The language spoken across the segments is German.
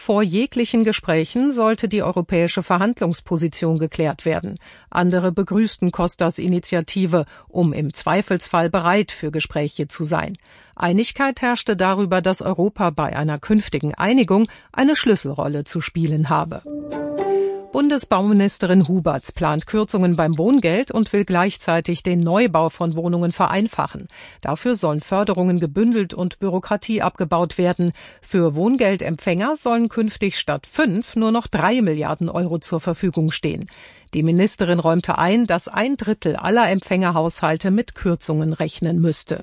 Vor jeglichen Gesprächen sollte die europäische Verhandlungsposition geklärt werden. Andere begrüßten Costas Initiative, um im Zweifelsfall bereit für Gespräche zu sein. Einigkeit herrschte darüber, dass Europa bei einer künftigen Einigung eine Schlüsselrolle zu spielen habe. Bundesbauministerin Huberts plant Kürzungen beim Wohngeld und will gleichzeitig den Neubau von Wohnungen vereinfachen. Dafür sollen Förderungen gebündelt und Bürokratie abgebaut werden. Für Wohngeldempfänger sollen künftig statt 5 nur noch 3 Milliarden Euro zur Verfügung stehen. Die Ministerin räumte ein, dass 1/3 aller Empfängerhaushalte mit Kürzungen rechnen müsste.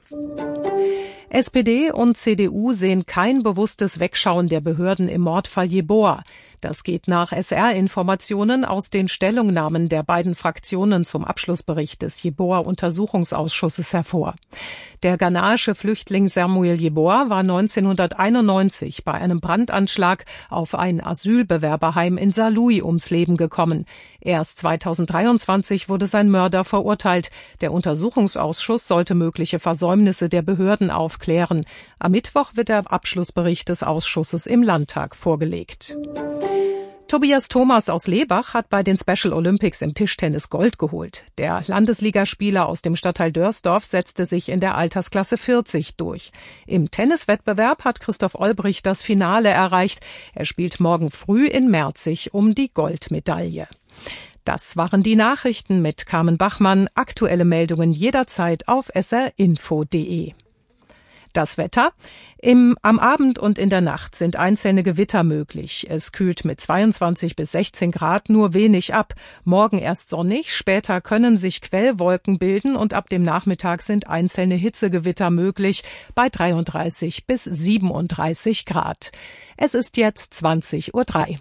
SPD und CDU sehen kein bewusstes Wegschauen der Behörden im Mordfall Yeboah. Das geht nach SR-Informationen aus den Stellungnahmen der beiden Fraktionen zum Abschlussbericht des Yeboah-Untersuchungsausschusses hervor. Der ghanaische Flüchtling Samuel Yeboah war 1991 bei einem Brandanschlag auf ein Asylbewerberheim in Saarlouis ums Leben gekommen. Erst 2023 wurde sein Mörder verurteilt. Der Untersuchungsausschuss sollte mögliche Versäumnisse der Behörden aufklären. Am Mittwoch wird der Abschlussbericht des Ausschusses im Landtag vorgelegt. Tobias Thomas aus Lebach hat bei den Special Olympics im Tischtennis Gold geholt. Der Landesligaspieler aus dem Stadtteil Dörsdorf setzte sich in der Altersklasse 40 durch. Im Tenniswettbewerb hat Christoph Olbrich das Finale erreicht. Er spielt morgen früh in Merzig um die Goldmedaille. Das waren die Nachrichten mit Carmen Bachmann. Aktuelle Meldungen jederzeit auf srinfo.de. Das Wetter. Am Abend und in der Nacht sind einzelne Gewitter möglich. Es kühlt mit 22 bis 16 Grad nur wenig ab. Morgen erst sonnig, später können sich Quellwolken bilden und ab dem Nachmittag sind einzelne Hitzegewitter möglich bei 33 bis 37 Grad. Es ist jetzt 20:03 Uhr.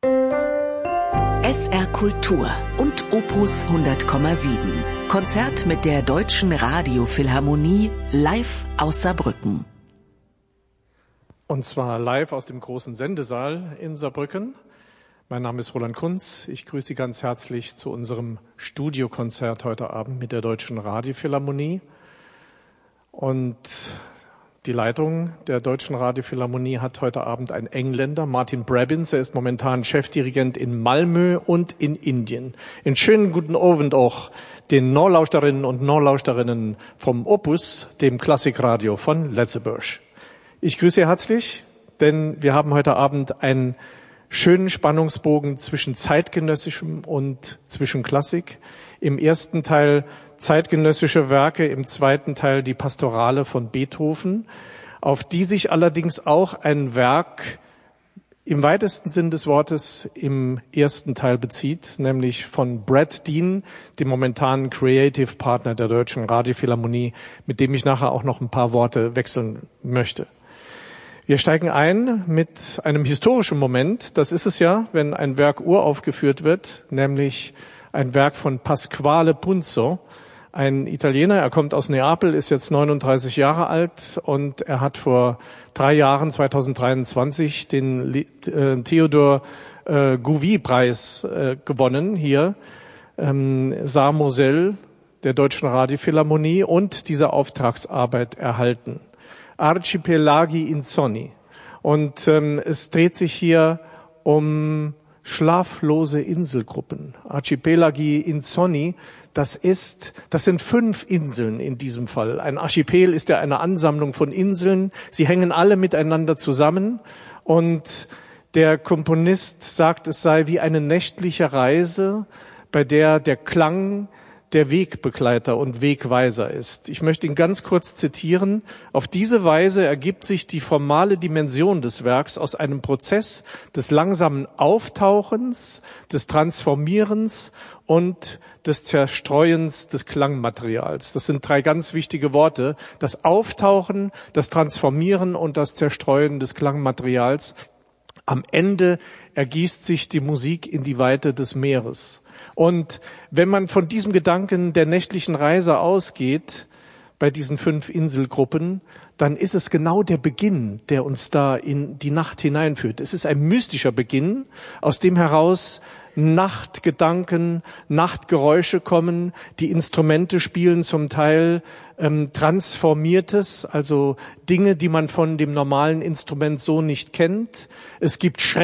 SR Kultur und Opus 100,7. Konzert mit der Deutschen Radiophilharmonie live aus Saarbrücken. Und zwar live aus dem großen Sendesaal in Saarbrücken. Mein Name ist Roland Kunz. Ich grüße Sie ganz herzlich zu unserem Studiokonzert heute Abend mit der Deutschen Radiophilharmonie. Und die Leitung der Deutschen Radiophilharmonie hat heute Abend ein Engländer, Martin Brabbins. Er ist momentan Chefdirigent in Malmö und in Indien. Einen schönen guten Abend auch den Norlauschterinnen und Norlauschterinnen vom Opus, dem Klassikradio von Letzebusch. Ich grüße Sie herzlich, denn wir haben heute Abend einen schönen Spannungsbogen zwischen zeitgenössischem und zwischen Klassik. Im ersten Teil zeitgenössische Werke, im zweiten Teil die Pastorale von Beethoven, auf die sich allerdings auch ein Werk im weitesten Sinn des Wortes im ersten Teil bezieht, nämlich von Brad Dean, dem momentanen Creative Partner der Deutschen Radiophilharmonie, mit dem ich nachher auch noch ein paar Worte wechseln möchte. Wir steigen ein mit einem historischen Moment. Das ist es ja, wenn ein Werk uraufgeführt wird, nämlich ein Werk von Pasquale Punzo, ein Italiener. Er kommt aus Neapel, ist jetzt 39 Jahre alt und er hat vor 3 Jahren, 2023, den Theodor Gouvi-Preis gewonnen hier, Saar Moselle der Deutschen Radiophilharmonie und diese Auftragsarbeit erhalten. Archipelagi Insonni. Und es dreht sich hier um schlaflose Inselgruppen. Archipelagi Insonni, das sind 5 Inseln in diesem Fall. Ein Archipel ist ja eine Ansammlung von Inseln. Sie hängen alle miteinander zusammen. Und der Komponist sagt, es sei wie eine nächtliche Reise, bei der der Klang der Wegbegleiter und Wegweiser ist. Ich möchte ihn ganz kurz zitieren. Auf diese Weise ergibt sich die formale Dimension des Werks aus einem Prozess des langsamen Auftauchens, des Transformierens und des Zerstreuens des Klangmaterials. Das sind 3 ganz wichtige Worte. Das Auftauchen, das Transformieren und das Zerstreuen des Klangmaterials. Am Ende ergießt sich die Musik in die Weite des Meeres. Und wenn man von diesem Gedanken der nächtlichen Reise ausgeht, bei diesen 5 Inselgruppen, dann ist es genau der Beginn, der uns da in die Nacht hineinführt. Es ist ein mystischer Beginn, aus dem heraus Nachtgedanken, Nachtgeräusche kommen. Die Instrumente spielen zum Teil Transformiertes, also Dinge, die man von dem normalen Instrument so nicht kennt. Es gibt